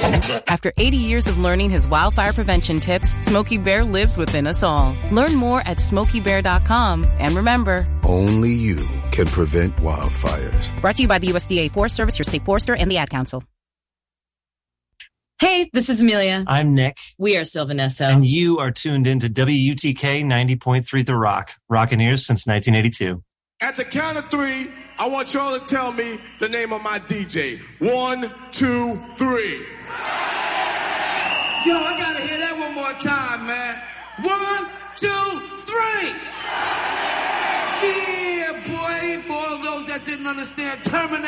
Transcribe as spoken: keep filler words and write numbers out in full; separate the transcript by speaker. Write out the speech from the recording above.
Speaker 1: After eighty years of learning his wildfire prevention tips, Smokey Bear lives within us all. Learn more at smokey bear dot com. And remember,
Speaker 2: only you can prevent wildfires.
Speaker 1: Brought to you by the U S D A Forest Service, your state forester, and the Ad Council.
Speaker 3: Hey, this is Amelia.
Speaker 4: I'm Nick.
Speaker 3: We are Sylvanessa.
Speaker 4: And you are tuned into W U T K ninety point three The Rock, rockin' ears since nineteen eighty-two.
Speaker 5: At the count of three, I want y'all to tell me the name of my D J. One, two, three.
Speaker 6: Yo, I gotta hear that one more time, man. One, two, three. Yeah, boy, for all those that didn't understand, Terminator.